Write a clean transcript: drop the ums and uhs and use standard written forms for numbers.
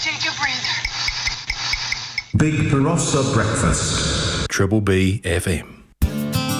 Take a breather. Big Barossa Breakfast. Triple B FM.